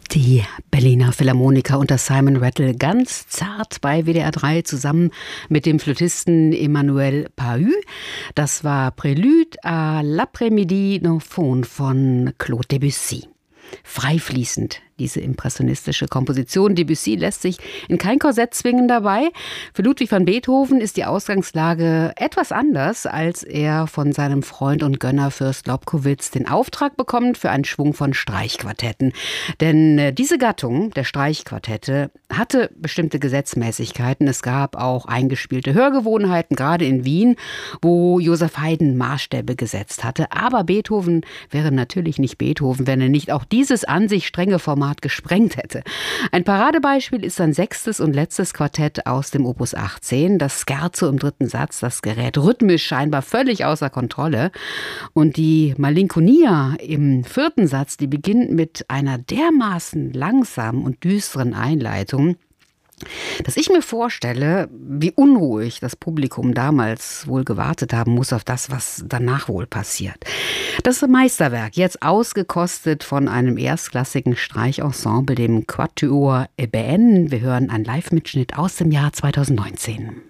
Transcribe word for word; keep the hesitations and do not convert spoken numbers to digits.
Die Berliner Philharmoniker unter Simon Rattle ganz zart bei W D R drei zusammen mit dem Flötisten Emmanuel Pahud. Das war Prélude à l'après-midi nocturne von Claude Debussy. Freifließend, diese impressionistische Komposition. Debussy lässt sich in kein Korsett zwingen dabei. Für Ludwig van Beethoven ist die Ausgangslage etwas anders, als er von seinem Freund und Gönner Fürst Lobkowitz den Auftrag bekommt für einen Schwung von Streichquartetten. Denn diese Gattung der Streichquartette hatte bestimmte Gesetzmäßigkeiten. Es gab auch eingespielte Hörgewohnheiten, gerade in Wien, wo Joseph Haydn Maßstäbe gesetzt hatte. Aber Beethoven wäre natürlich nicht Beethoven, wenn er nicht auch dieses an sich strenge Format gesprengt hätte. Ein Paradebeispiel ist sein sechstes und letztes Quartett aus dem Opus achtzehn, das Scherzo im dritten Satz. Das gerät rhythmisch scheinbar völlig außer Kontrolle. Und die Malinconia im vierten Satz, die beginnt mit einer dermaßen langsamen und düsteren Einleitung, dass ich mir vorstelle, wie unruhig das Publikum damals wohl gewartet haben muss auf das, was danach wohl passiert. Das Meisterwerk, jetzt ausgekostet von einem erstklassigen Streichensemble, dem Quatuor Eben. Wir hören einen Live-Mitschnitt aus dem Jahr zweitausendneunzehn.